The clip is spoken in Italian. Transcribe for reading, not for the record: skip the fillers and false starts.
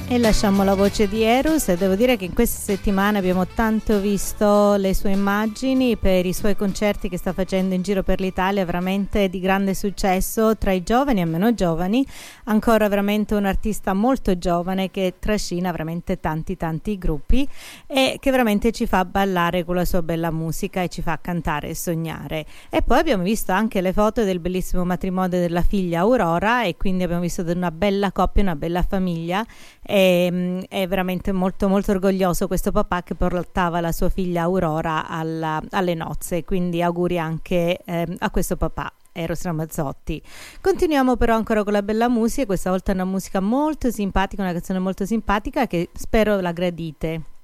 E lasciamo la voce di Eros e devo dire che in queste settimane abbiamo tanto visto le sue immagini per i suoi concerti che sta facendo in giro per l'Italia, veramente di grande successo tra i giovani e meno giovani, ancora veramente un artista molto giovane che trascina veramente tanti gruppi e che veramente ci fa ballare con la sua bella musica e ci fa cantare e sognare. E poi abbiamo visto anche le foto del bellissimo matrimonio della figlia Aurora e quindi abbiamo visto una bella coppia, una bella famiglia. È veramente molto orgoglioso questo papà che portava la sua figlia Aurora alle nozze, quindi auguri anche a questo papà, Eros Ramazzotti. Continuiamo però ancora con la bella musica, questa volta una musica molto simpatica, una canzone molto simpatica che spero la gradite.